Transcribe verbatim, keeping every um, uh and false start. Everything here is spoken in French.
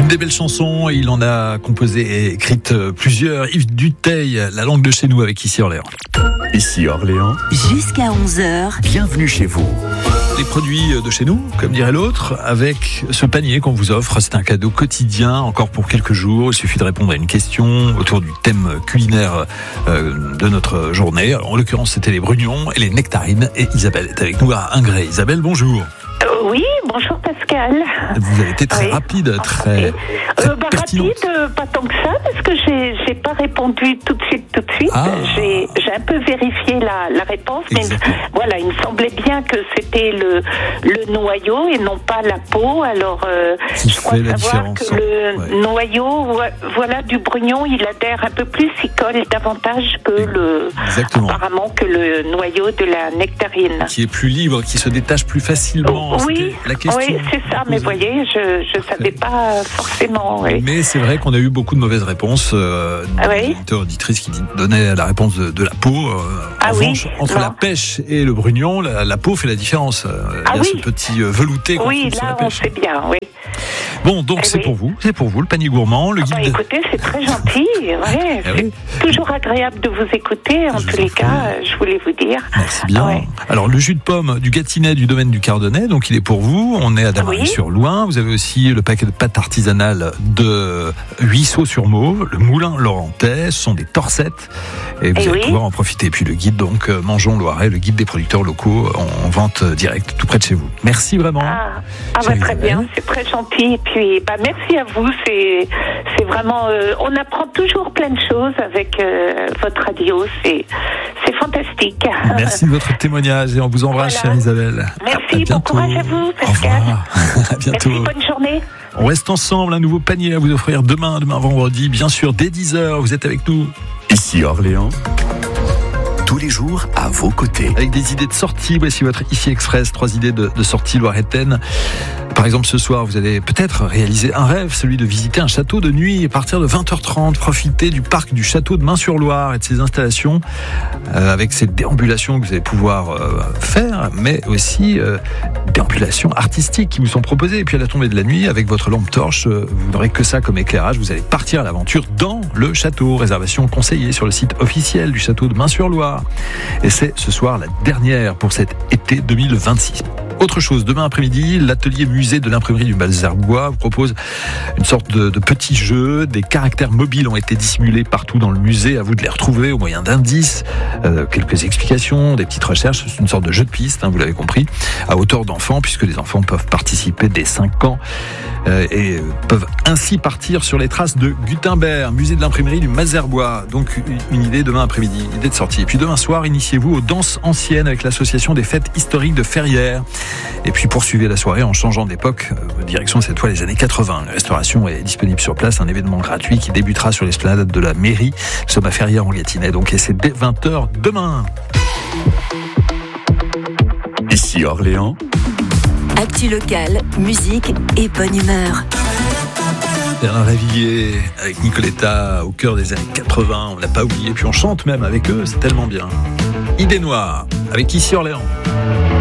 Des belles chansons, il en a composé et écrites plusieurs. Yves Dutheil, La langue de chez nous avec Ici Orléans. Ici Orléans, jusqu'à onze heures. Bienvenue chez vous. Les produits de chez nous, comme dirait l'autre, avec ce panier qu'on vous offre. C'est un cadeau quotidien, encore pour quelques jours. Il suffit de répondre à une question autour du thème culinaire de notre journée. En l'occurrence, c'était les brugnons et les nectarines. Et Isabelle est avec nous à Ingré. Isabelle, bonjour. Euh, oui, bonjour Pascal. Vous avez été très oui. rapide, très, très euh, bah, pertinente. Rapide, euh, pas tant que ça, parce que j'ai, j'ai pas répondu tout de suite, tout de suite. Ah. J'ai, j'ai un peu vérifié la, la réponse, mais Exactement. voilà, il me semblait bien que c'était le, le noyau et non pas la peau. Alors, euh, Qui je crois fait la savoir différence. que le Ouais. noyau, voilà, du brugnon, il adhère un peu plus, il colle davantage que le, Exactement. apparemment que le noyau de la nectarine. Qui est plus libre, qui se détache plus facilement. Oui, C'était la question. oui, c'est ça, mais posée. voyez, je je savais pas forcément. Oui. Mais c'est vrai qu'on a eu beaucoup de mauvaises réponses. Euh, Ah oui. Auditeurs, auditrices qui donnaient la réponse de, de la peau. Euh, Ah en oui, revanche, entre non. la pêche et le brugnon, la, la peau fait la différence. Euh, Ah il y a oui. ce petit euh, velouté qu'on Oui, trouve sur la là, on pêche. sait bien, oui. Bon, donc Eh c'est oui. pour vous, c'est pour vous, le panier gourmand, le Ah guide. bah, écoutez, c'est très gentil. Ouais, Eh c'est oui. toujours agréable de vous écouter. En Je tous vous en les prie. cas, euh, je voulais vous dire. Merci bien. Ouais. Alors, le jus de pomme du Gâtinais du domaine du Cardonnais, donc il est pour vous. On est à Damary-sur-Loing. Vous avez aussi le paquet de pâtes artisanales de Huisseau-sur-Mauve, le moulin laurentais, ce sont des torsettes. Et vous Eh allez oui. pouvoir en profiter. Et puis le guide, donc, euh, Mangeons Loiret, le guide des producteurs locaux en, en vente directe, tout près de chez vous. Merci vraiment. Ah, ah bah, Chère très Isabelle. bien, c'est très gentil. Et puis, bah, merci à vous. C'est, c'est vraiment, euh, on apprend toujours plein de choses avec euh, votre radio. C'est, c'est fantastique. Merci de votre témoignage et on vous embrasse, Voilà. chère Isabelle. Merci, À bon bientôt. courage à vous, Au Pascal. revoir. À bientôt. Merci, bonne journée. On reste ensemble, un nouveau panier à vous offrir demain, demain vendredi, bien sûr, dès dix heures, vous êtes avec nous. Ici Orléans, tous les jours à vos côtés. Avec des idées de sortie, voici votre Ici Express, trois idées de, de sortie loiretaine. Par exemple, ce soir, vous allez peut-être réaliser un rêve, celui de visiter un château de nuit à partir de vingt heures trente, profiter du parc du château de Main-sur-Loire et de ses installations, euh, avec cette déambulation que vous allez pouvoir euh, faire, mais aussi euh, déambulations artistiques qui vous sont proposées. Et puis à la tombée de la nuit, avec votre lampe torche, euh, vous n'aurez que ça comme éclairage, vous allez partir à l'aventure dans le château. Réservation conseillée sur le site officiel du château de Main-sur-Loire. Et c'est ce soir la dernière pour cet été deux mille vingt-six. Autre chose, demain après-midi, l'atelier musée de l'imprimerie du Malzerbois vous propose une sorte de, de petit jeu. Des caractères mobiles ont été dissimulés partout dans le musée. À vous de les retrouver au moyen d'indices, euh, quelques explications, des petites recherches. C'est une sorte de jeu de piste, hein, vous l'avez compris, à hauteur d'enfants, puisque les enfants peuvent participer dès cinq ans euh, et euh, peuvent ainsi partir sur les traces de Gutenberg, musée de l'imprimerie du Malzerbois. Donc une idée demain après-midi, une idée de sortie. Et puis demain soir, initiez-vous aux danses anciennes avec l'association des fêtes historiques de Ferrières. Et puis poursuivez la soirée en changeant d'époque, euh, direction cette fois les années quatre-vingts. La restauration est disponible sur place, un événement gratuit qui débutera sur l'esplanade de la mairie. Nous sommes à Ferrières en Gâtinais, donc et c'est dès vingt heures demain. Ici Orléans, Actu locale, musique et bonne humeur. Bernard Lavilliers avec Nicoletta au cœur des années quatre-vingts, on l'a pas oublié, puis on chante même avec eux, c'est tellement bien. Idée noire avec Ici Orléans.